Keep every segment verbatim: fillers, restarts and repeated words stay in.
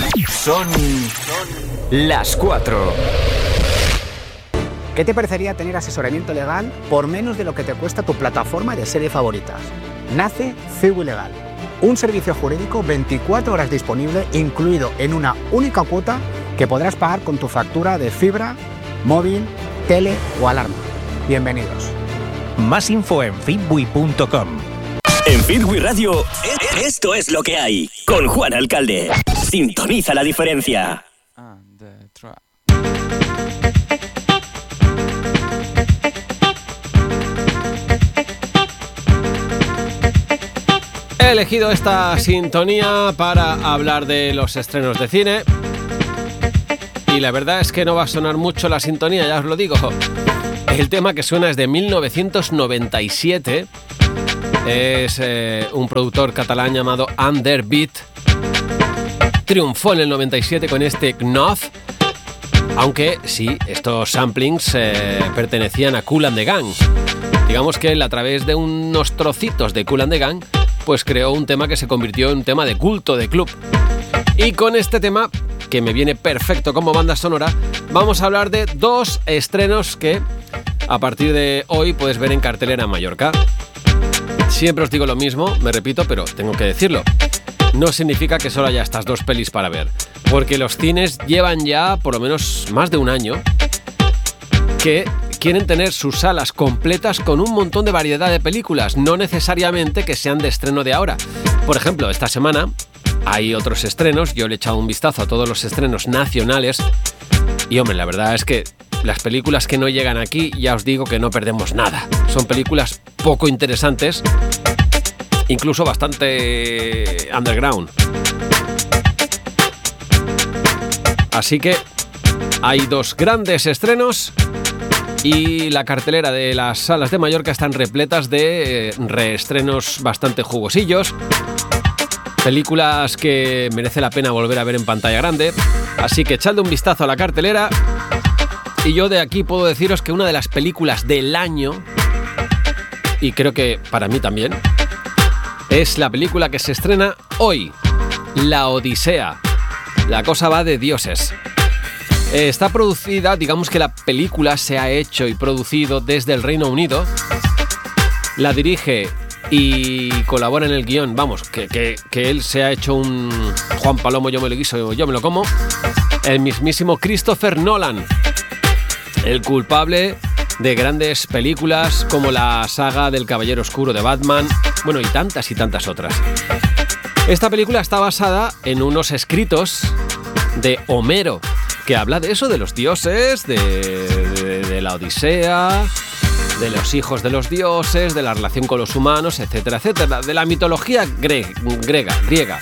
Son las cuatro. ¿Qué te parecería tener asesoramiento legal por menos de lo que te cuesta tu plataforma de series favoritas? Nace Ciwi Legal, un servicio jurídico veinticuatro horas disponible, incluido en una única cuota que podrás pagar con tu factura de fibra, móvil, tele o alarma. Bienvenidos. Más info en fitwi punto com. En Fitwi Radio, esto es lo que hay. Con Juan Alcalde. Sintoniza la diferencia. He elegido esta sintonía para hablar de los estrenos de cine. Y la verdad es que no va a sonar mucho la sintonía, ya os lo digo. El tema que suena es de mil novecientos noventa y siete. Es eh, un productor catalán llamado Underbeat. Triunfó en el noventa y siete con este Knoth. Aunque sí, estos samplings eh, pertenecían a Kool and the Gang. Digamos que él, a través de unos trocitos de Kool and the Gang, pues creó un tema que se convirtió en un tema de culto, de club. Y con este tema, que me viene perfecto como banda sonora, vamos a hablar de dos estrenos que a partir de hoy puedes ver en cartelera en Mallorca. Siempre os digo lo mismo, me repito, pero tengo que decirlo. No significa que solo haya estas dos pelis para ver, porque los cines llevan ya por lo menos más de un año que quieren tener sus salas completas con un montón de variedad de películas, no necesariamente que sean de estreno de ahora. Por ejemplo, esta semana hay otros estrenos, yo le he echado un vistazo a todos los estrenos nacionales y, hombre, la verdad es que las películas que no llegan aquí, ya os digo que no perdemos nada. Son películas poco interesantes, incluso bastante underground. Así que hay dos grandes estrenos y la cartelera de las salas de Mallorca están repletas de eh, reestrenos bastante jugosillos. Películas que merece la pena volver a ver en pantalla grande. Así que echadle un vistazo a la cartelera. Y yo de aquí puedo deciros que una de las películas del año, y creo que para mí también, es la película que se estrena hoy, La Odisea. La cosa va de dioses. Está producida, digamos que la película se ha hecho y producido desde el Reino Unido. La dirige y colabora en el guión, vamos, que, que, que él se ha hecho un Juan Palomo, yo me lo guiso, yo me lo como, el mismísimo Christopher Nolan, el culpable de grandes películas como la saga del Caballero Oscuro de Batman, bueno, y tantas y tantas otras. Esta película está basada en unos escritos de Homero, que habla de eso, de los dioses, de, de, de la Odisea, de los hijos de los dioses, de la relación con los humanos, etcétera, etcétera, de la mitología gre- griega, griega.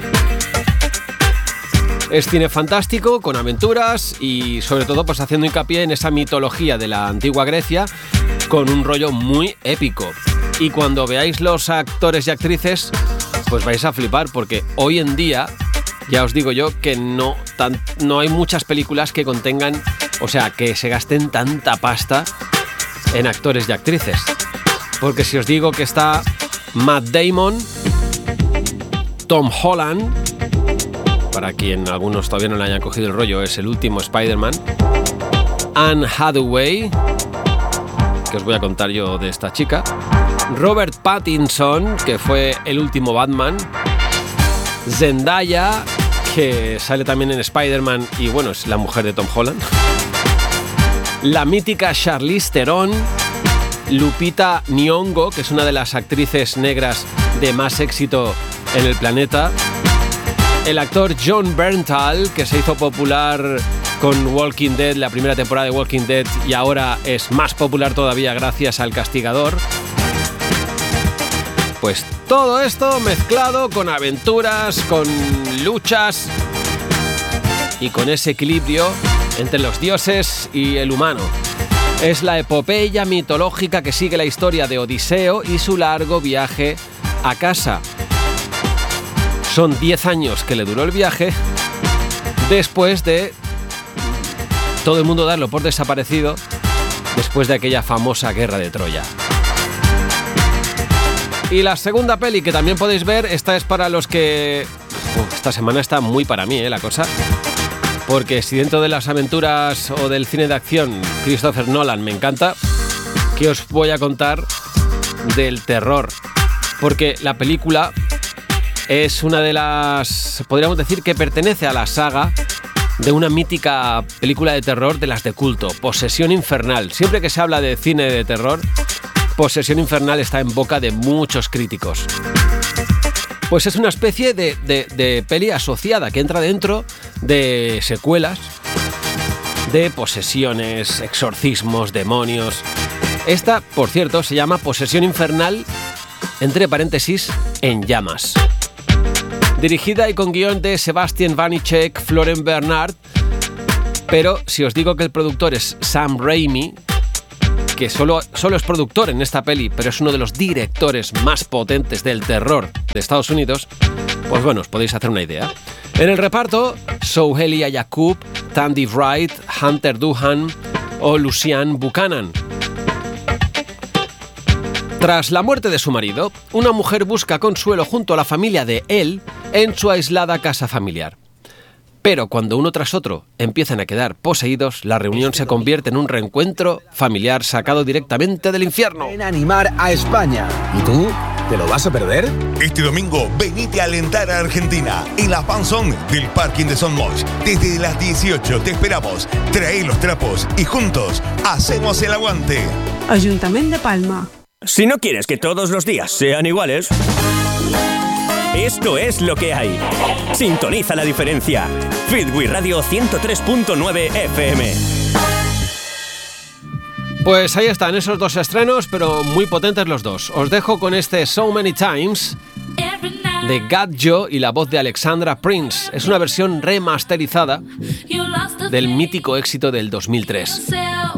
Es cine fantástico, con aventuras y sobre todo pues haciendo hincapié en esa mitología de la antigua Grecia con un rollo muy épico. Y cuando veáis los actores y actrices, pues vais a flipar porque hoy en día, ya os digo yo que no, tan, no hay muchas películas que contengan, o sea, que se gasten tanta pasta en actores y actrices. Porque si os digo que está Matt Damon, Tom Holland, para quien algunos todavía no le hayan cogido el rollo, es el último Spider-Man, Anne Hathaway, que os voy a contar yo de esta chica, Robert Pattinson, que fue el último Batman, Zendaya, que sale también en Spider-Man y bueno, es la mujer de Tom Holland, la mítica Charlize Theron, Lupita Nyong'o, que es una de las actrices negras de más éxito en el planeta, el actor Jon Bernthal, que se hizo popular con Walking Dead, la primera temporada de Walking Dead, y ahora es más popular todavía gracias al Castigador. Pues todo esto mezclado con aventuras, con luchas y con ese equilibrio entre los dioses y el humano. Es la epopeya mitológica que sigue la historia de Odiseo y su largo viaje a casa. Son diez años que le duró el viaje después de todo el mundo darlo por desaparecido después de aquella famosa guerra de Troya. Y la segunda peli que también podéis ver, esta es para los que Uf, esta semana está muy para mí, ¿eh? La cosa. Porque si dentro de las aventuras o del cine de acción Christopher Nolan me encanta, ¿qué os voy a contar del terror? Porque la película es una de las... podríamos decir que pertenece a la saga de una mítica película de terror de las de culto, Posesión Infernal. Siempre que se habla de cine de terror, Posesión Infernal está en boca de muchos críticos. Pues es una especie de, de, de peli asociada que entra dentro de secuelas de posesiones, exorcismos, demonios. Esta, por cierto, se llama Posesión Infernal, entre paréntesis, en llamas. Dirigida y con guión de Sebastian Vanecek, Florent Bernard, pero si os digo que el productor es Sam Raimi, que solo, solo es productor en esta peli, pero es uno de los directores más potentes del terror de Estados Unidos, pues bueno, os podéis hacer una idea. En el reparto, Souhelia Yacoub, Tandy Wright, Hunter Doohan o Lucian Buchanan. Tras la muerte de su marido, una mujer busca consuelo junto a la familia de él en su aislada casa familiar. Pero cuando uno tras otro empiezan a quedar poseídos, la reunión se convierte en un reencuentro familiar sacado directamente del infierno. En animar a España. ¿Y tú? ¿Te lo vas a perder? Este domingo, venite a alentar a Argentina en la fanzone del parking de Son Moix. Desde las dieciocho te esperamos. Trae los trapos y juntos hacemos el aguante. Ayuntamiento de Palma. Si no quieres que todos los días sean iguales, esto es lo que hay. Sintoniza la diferencia. Fitwi Radio ciento tres punto nueve F M. Pues ahí están esos dos estrenos, pero muy potentes los dos. Os dejo con este So Many Times de Gat Joe y la voz de Alexandra Prince. Es una versión remasterizada del mítico éxito del dos mil tres.